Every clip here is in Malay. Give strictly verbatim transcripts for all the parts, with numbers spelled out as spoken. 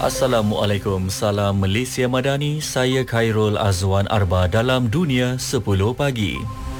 Assalamualaikum, salam Malaysia Madani, saya Khairul Azwan Arba dalam Dunia sepuluh pagi.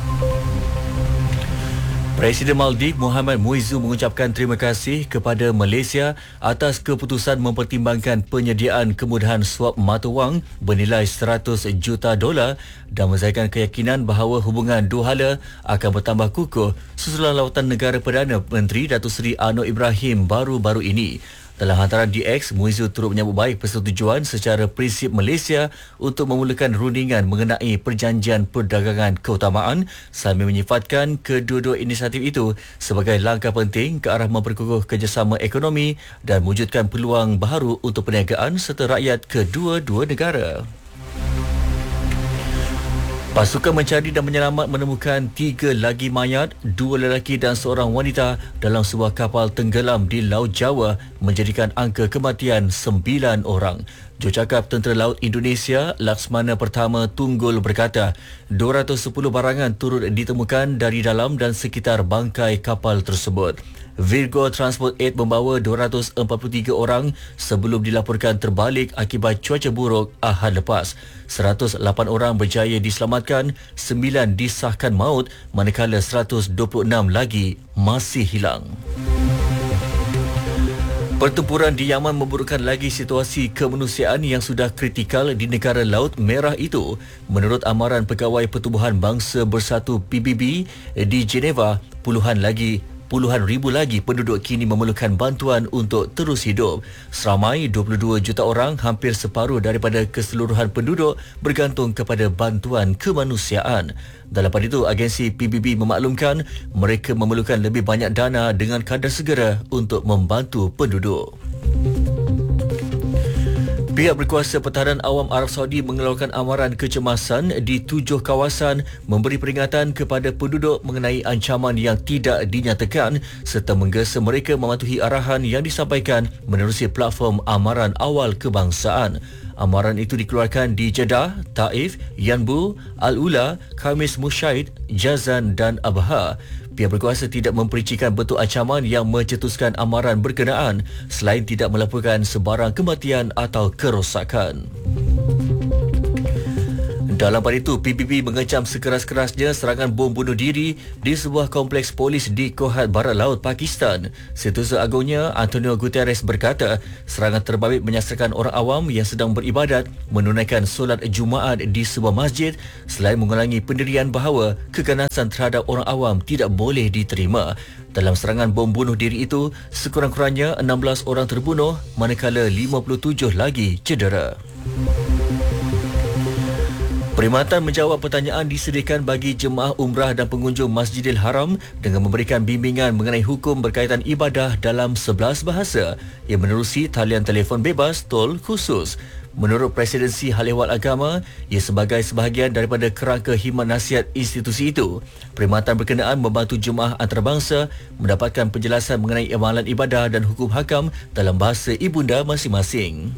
Presiden Maldives Muhammad Muizzu mengucapkan terima kasih kepada Malaysia atas keputusan mempertimbangkan penyediaan kemudahan suap mata wang bernilai seratus juta dolar dan menzahirkan keyakinan bahawa hubungan dua hala akan bertambah kukuh susulan lawatan negara Perdana Menteri Datuk Seri Anwar Ibrahim baru-baru ini. Dalam hantaran D X, Muizzu turut menyambut baik persetujuan secara prinsip Malaysia untuk memulakan rundingan mengenai perjanjian perdagangan keutamaan sambil menyifatkan kedua-dua inisiatif itu sebagai langkah penting ke arah memperkukuh kerjasama ekonomi dan mewujudkan peluang baru untuk perniagaan serta rakyat kedua-dua negara. Pasukan mencari dan menyelamat menemukan tiga lagi mayat, dua lelaki dan seorang wanita dalam sebuah kapal tenggelam di Laut Jawa menjadikan angka kematian sembilan orang. Jurucakap Tentera Laut Indonesia Laksmana Pertama Tunggul berkata, dua ratus sepuluh barangan turut ditemukan dari dalam dan sekitar bangkai kapal tersebut. Virgo Transport lapan membawa dua ratus empat puluh tiga orang sebelum dilaporkan terbalik akibat cuaca buruk Ahad lepas. seratus lapan orang berjaya diselamatkan, sembilan disahkan maut manakala seratus dua puluh enam lagi masih hilang. Pertempuran di Yaman memburukkan lagi situasi kemanusiaan yang sudah kritikal di negara Laut Merah itu. Menurut amaran Pegawai Pertubuhan Bangsa Bersatu P B B di Geneva, puluhan lagi Puluhan ribu lagi penduduk kini memerlukan bantuan untuk terus hidup. Seramai dua puluh dua juta orang, hampir separuh daripada keseluruhan penduduk, bergantung kepada bantuan kemanusiaan. Dalam pada itu, agensi P B B memaklumkan mereka memerlukan lebih banyak dana dengan kadar segera untuk membantu penduduk. Pihak berkuasa pertahanan awam Arab Saudi mengeluarkan amaran kecemasan di tujuh kawasan memberi peringatan kepada penduduk mengenai ancaman yang tidak dinyatakan serta menggesa mereka mematuhi arahan yang disampaikan menerusi platform amaran awal kebangsaan. Amaran itu dikeluarkan di Jeddah, Taif, Yanbu, Al-Ula, Khamis Musyaid, Jazan dan Abha. Pihak berkuasa tidak mempericikan bentuk ancaman yang mencetuskan amaran berkenaan selain tidak melaporkan sebarang kematian atau kerosakan. Dalam pada itu, P B B mengecam sekeras-kerasnya serangan bom bunuh diri di sebuah kompleks polis di Kohat Barat Laut, Pakistan. Setiausaha Agungnya Antonio Guterres berkata, serangan terbabit menyasarkan orang awam yang sedang beribadat menunaikan solat Jumaat di sebuah masjid selain mengulangi pendirian bahawa keganasan terhadap orang awam tidak boleh diterima. Dalam serangan bom bunuh diri itu, sekurang-kurangnya enam belas orang terbunuh manakala lima puluh tujuh lagi cedera. Perkhidmatan menjawab pertanyaan disediakan bagi jemaah umrah dan pengunjung Masjidil Haram dengan memberikan bimbingan mengenai hukum berkaitan ibadah dalam sebelas bahasa yang menerusi talian telefon bebas tol khusus. Menurut Presidensi Hal Ehwal Agama, ia sebagai sebahagian daripada kerangka khidmat nasihat institusi itu. Perkhidmatan berkenaan membantu jemaah antarabangsa mendapatkan penjelasan mengenai amalan ibadah dan hukum hakam dalam bahasa ibunda masing-masing.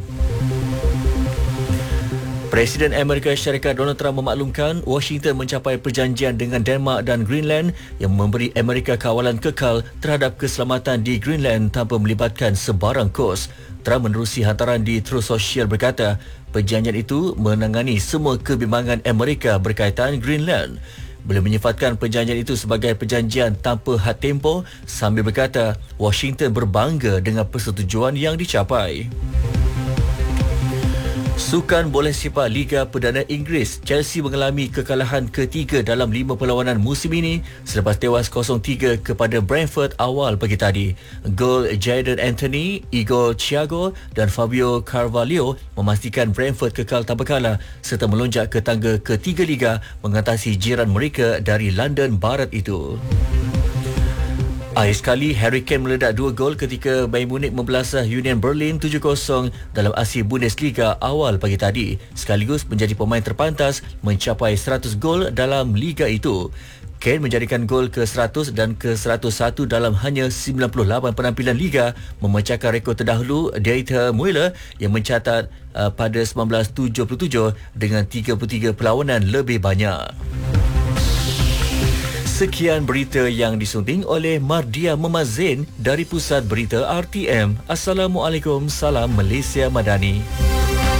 Presiden Amerika Syarikat Donald Trump memaklumkan Washington mencapai perjanjian dengan Denmark dan Greenland yang memberi Amerika kawalan kekal terhadap keselamatan di Greenland tanpa melibatkan sebarang kos. Trump menerusi hantaran di Truth Social berkata, perjanjian itu menangani semua kebimbangan Amerika berkaitan Greenland. Beliau menyifatkan perjanjian itu sebagai perjanjian tanpa had tempoh sambil berkata Washington berbangga dengan persetujuan yang dicapai. Sukan bola sepak Liga Perdana Inggeris, Chelsea mengalami kekalahan ketiga dalam lima perlawanan musim ini selepas tewas kosong tiga kepada Brentford awal pagi tadi. Gol Jadon Anthony, Igor Thiago dan Fabio Carvalho memastikan Brentford kekal tanpa kalah serta melonjak ke tangga ketiga Liga mengatasi jiran mereka dari London Barat itu. Akhir sekali, Harry Kane meledak dua gol ketika Bayern Munich membelasah Union Berlin tujuh kosong dalam aksi Bundesliga awal pagi tadi, sekaligus menjadi pemain terpantas mencapai seratus gol dalam liga itu. Kane menjadikan gol ke seratus dan ke seratus satu dalam hanya sembilan puluh lapan penampilan liga, memecahkan rekod terdahulu Dieter Müller yang mencatat uh, pada seribu sembilan ratus tujuh puluh tujuh dengan tiga puluh tiga perlawanan lebih banyak. Sekian berita yang disunting oleh Mardia Memazin dari Pusat Berita R T M. Assalamualaikum, salam Malaysia Madani.